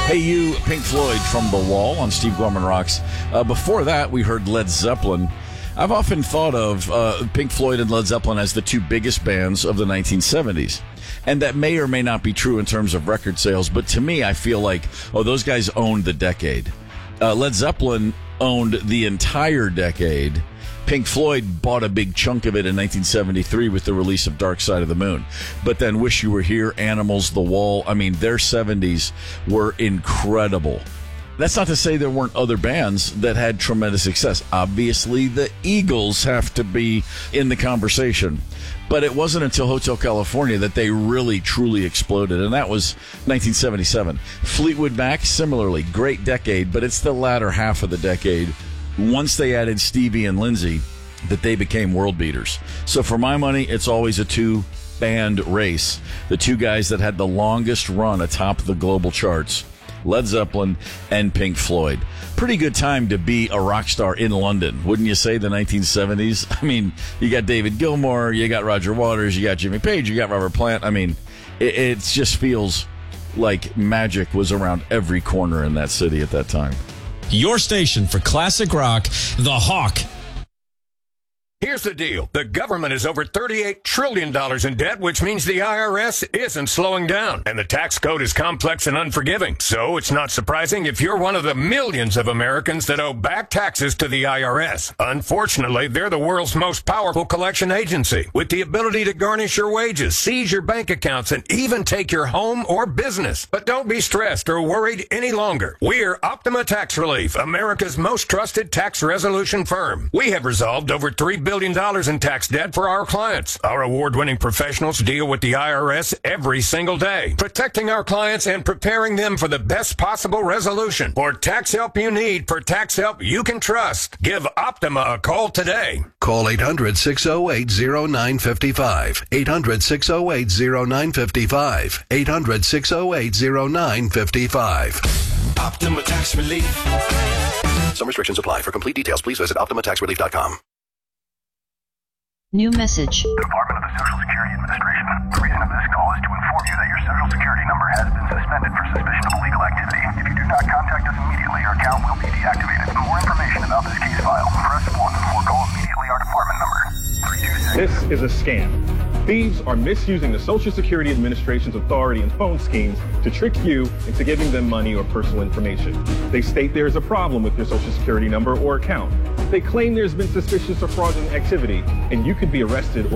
Hey You, Pink Floyd from The Wall on Steve Gorman Rocks. Before that, we heard Led Zeppelin. I've often thought of Pink Floyd and Led Zeppelin as the two biggest bands of the 1970s. And that may or may not be true in terms of record sales, but to me, I feel like, those guys owned the decade. Led Zeppelin owned the entire decade. Pink Floyd bought a big chunk of it in 1973 with the release of Dark Side of the Moon. But then Wish You Were Here, Animals, The Wall, their 70s were incredible. That's not to say there weren't other bands that had tremendous success. Obviously, the Eagles have to be in the conversation. But it wasn't until Hotel California that they really, truly exploded, and that was 1977. Fleetwood Mac, similarly, great decade, but it's the latter half of the decade, once they added Stevie and Lindsey, that they became world beaters. So for my money, it's always a two-band race. The two guys that had the longest run atop the global charts, Led Zeppelin and Pink Floyd. Pretty good time to be a rock star in London, wouldn't you say, the 1970s? You got David Gilmour, you got Roger Waters, you got Jimmy Page, you got Robert Plant. It just feels like magic was around every corner in that city at that time. Your station for classic rock, The Hawk. Here's the deal. The government is over $38 trillion in debt, which means the IRS isn't slowing down. And the tax code is complex and unforgiving. So it's not surprising if you're one of the millions of Americans that owe back taxes to the IRS. Unfortunately, they're the world's most powerful collection agency, with the ability to garnish your wages, seize your bank accounts, and even take your home or business. But don't be stressed or worried any longer. We're Optima Tax Relief, America's most trusted tax resolution firm. We have resolved over $3 billion in tax debt for our clients. Our award-winning professionals deal with the IRS every single day, protecting our clients and preparing them for the best possible resolution. For tax help you need, for tax help you can trust, give Optima a call today. Call 800-608-0955. 800-608-0955. 800-608-0955. Optima Tax Relief. Some restrictions apply. For complete details, please visit OptimaTaxRelief.com. New message. Department of the Social Security Administration. The reason of this call is to inform you that your Social Security number has been suspended for suspicion of illegal activity. If you do not contact us immediately, your account will be deactivated. For more information about this case file, press 1 or call immediately our department number. 326. This is a scam. Thieves are misusing the Social Security Administration's authority and phone schemes to trick you into giving them money or personal information. They state there is a problem with your Social Security number or account. They claim there's been suspicious or fraudulent activity, and you could be arrested